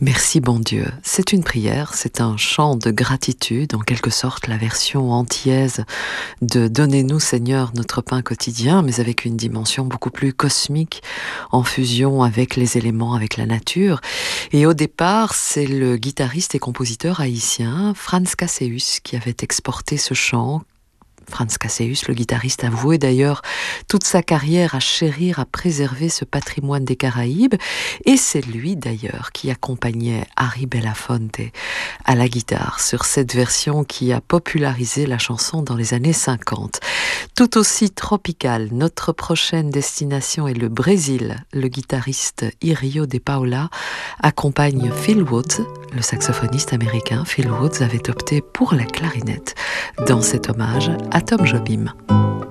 Merci bon Dieu. C'est une prière, c'est un chant de gratitude, en quelque sorte la version antillaise de Donnez-nous Seigneur notre pain quotidien, mais avec une dimension beaucoup plus cosmique, en fusion avec les éléments, avec la nature. Et au départ, c'est le guitariste et compositeur haïtien Franz Casseus qui avait exporté ce chant. Franz Casseus, le guitariste, a voué d'ailleurs toute sa carrière à chérir, à préserver ce patrimoine des Caraïbes. Et c'est lui d'ailleurs qui accompagnait Harry Belafonte à la guitare sur cette version qui a popularisé la chanson dans les années 50. Tout aussi tropical, notre prochaine destination est le Brésil. Le guitariste Irio de Paula accompagne Phil Woods. Le saxophoniste américain Phil Woods avait opté pour la clarinette dans cet hommage à Tom Jobim.